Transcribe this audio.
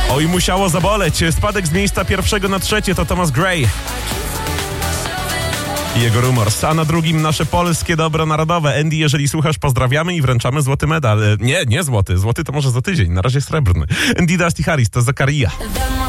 Oj, musiało zaboleć. Spadek z miejsca pierwszego na trzecie to Thomas Gray i jego Rumors. A na drugim nasze polskie dobro narodowe. Andy, jeżeli słuchasz, pozdrawiamy i wręczamy złoty medal. Nie złoty. Złoty to może za tydzień. Na razie srebrny. Andy, Dusty Harris to Zakaria.